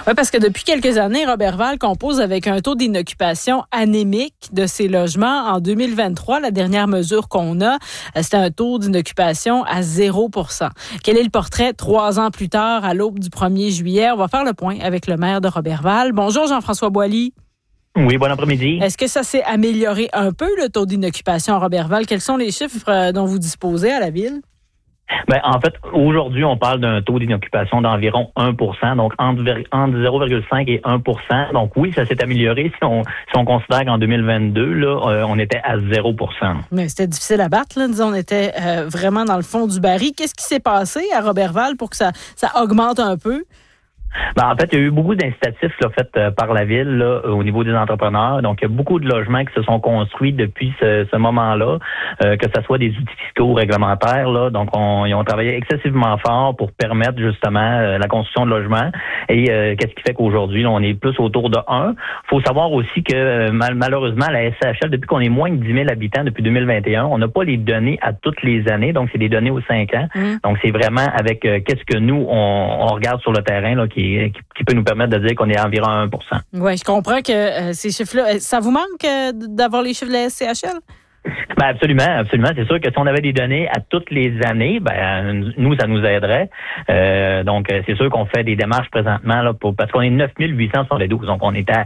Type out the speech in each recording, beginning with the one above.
Oui, parce que depuis quelques années, Roberval compose avec un taux d'inoccupation anémique de ses logements. En 2023, la dernière mesure qu'on a, c'était un taux d'inoccupation à 0 %. Quel est le portrait 3 ans plus tard, à l'aube du 1er juillet? On va faire le point avec le maire de Roberval. Bonjour Jean-François Boily. Oui, bon après-midi. Est-ce que ça s'est amélioré un peu, le taux d'inoccupation à Roberval? Quels sont les chiffres dont vous disposez à la ville? Ben, en fait, aujourd'hui, on parle d'un taux d'inoccupation d'environ 1 %, donc entre 0,5 et 1 %. Donc oui, ça s'est amélioré si on considère qu'en 2022, là, on était à 0 %. Mais c'était difficile à battre, là. Disons, on était vraiment dans le fond du baril. Qu'est-ce qui s'est passé à Roberval pour que ça augmente un peu? Ben, en fait, il y a eu beaucoup d'incitatifs faits par la ville là, au niveau des entrepreneurs. Donc, il y a beaucoup de logements qui se sont construits depuis ce moment-là, que ce soit des outils fiscaux ou réglementaires. Là. Donc, ils ont travaillé excessivement fort pour permettre justement la construction de logements. Et qu'est-ce qui fait qu'aujourd'hui, là, on est plus autour de 1. Il faut savoir aussi que malheureusement, la SCHL, depuis qu'on est moins de 10 000 habitants depuis 2021, on n'a pas les données à toutes les années. Donc, c'est des données aux 5 ans. Donc, c'est vraiment avec qu'est-ce que nous, on regarde sur le terrain là, qui peut nous permettre de dire qu'on est à environ 1 %. Oui, je comprends que ces chiffres-là, ça vous manque d'avoir les chiffres de la SCHL? Ben absolument. C'est sûr que si on avait des données à toutes les années, ben nous, ça nous aiderait. Donc, c'est sûr qu'on fait des démarches présentement là parce qu'on est 9 800 sur les 12. Donc, on n'est pas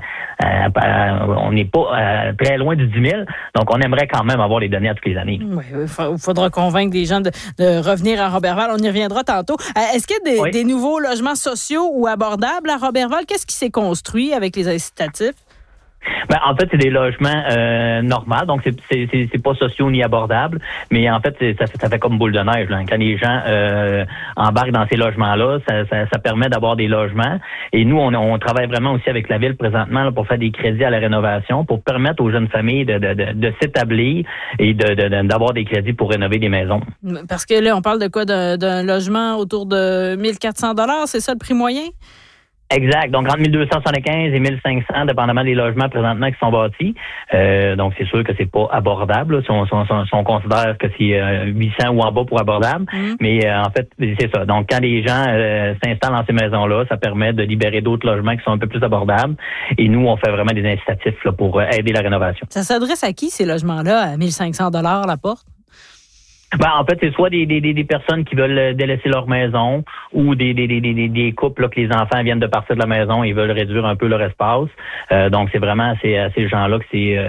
très loin du 10 000. Donc, on aimerait quand même avoir les données à toutes les années. Oui, il faudra convaincre des gens de revenir à Roberval. On y reviendra tantôt. Est-ce qu'il y a des nouveaux logements sociaux ou abordables à Roberval? Qu'est-ce qui s'est construit avec les incitatifs? Ben, en fait, c'est des logements normaux, donc c'est pas sociaux ni abordables, mais en fait, ça fait comme boule de neige. Là. Quand les gens embarquent dans ces logements-là, ça permet d'avoir des logements. Et nous, on travaille vraiment aussi avec la ville présentement là, pour faire des crédits à la rénovation, pour permettre aux jeunes familles de s'établir et d'avoir des crédits pour rénover des maisons. Parce que là, on parle de quoi? D'un logement autour de 1 400 $, c'est ça le prix moyen? Exact. Donc, entre 1 275 et 1 500, dépendamment des logements présentement qui sont bâtis. Donc, c'est sûr que c'est pas abordable, là, si on considère que c'est 800 ou en bas pour abordable. Mais en fait, c'est ça. Donc, quand les gens s'installent dans ces maisons-là, ça permet de libérer d'autres logements qui sont un peu plus abordables. Et nous, on fait vraiment des incitatifs là, pour aider la rénovation. Ça s'adresse à qui, ces logements-là, à 1 500 $ la porte? Ben, en fait, c'est soit des personnes qui veulent délaisser leur maison ou des couples là, que les enfants viennent de partir de la maison et veulent réduire un peu leur espace. Donc, c'est vraiment à ces gens-là que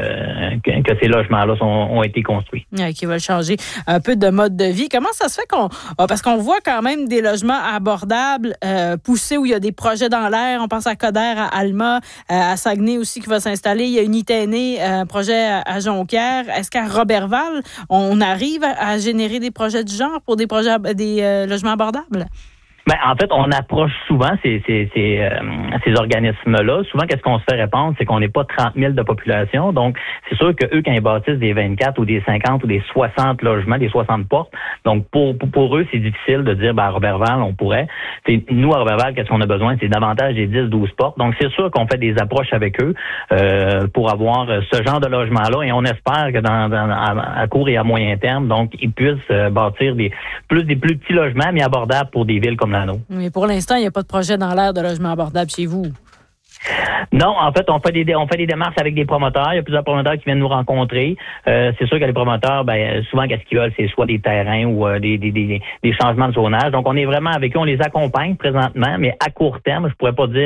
ces logements-là ont été construits. Qui veulent changer un peu de mode de vie. Comment ça se fait parce qu'on voit quand même des logements abordables poussés où il y a des projets dans l'air. On pense à Coder, à Alma, à Saguenay aussi qui va s'installer. Il y a une Iténée, un projet à Jonquière. Est-ce qu'à Roberval, on arrive à générer des projets du genre pour des logements abordables? Ben, en fait, on approche souvent ces organismes-là. Souvent, qu'est-ce qu'on se fait répondre? C'est qu'on n'est pas 30 000 de population. Donc, c'est sûr que eux, quand ils bâtissent des 24 ou des 50 ou des 60 logements, des 60 portes, donc pour eux, c'est difficile de dire, à Roberval, on pourrait. Nous, à Roberval, qu'est-ce qu'on a besoin? C'est davantage des 10-12 portes. Donc, c'est sûr qu'on fait des approches avec eux pour avoir ce genre de logement-là. Et on espère que à court et à moyen terme, donc, ils puissent bâtir des plus petits logements, mais abordables pour des villes comme mais pour l'instant, il n'y a pas de projet dans l'air de logement abordable chez vous. Non, en fait, on fait des démarches avec des promoteurs. Il y a plusieurs promoteurs qui viennent nous rencontrer. C'est sûr que les promoteurs, souvent, qu'est-ce qu'ils veulent, c'est soit des terrains ou des changements de zonage. Donc, on est vraiment avec eux, on les accompagne présentement, mais à court terme, je pourrais pas dire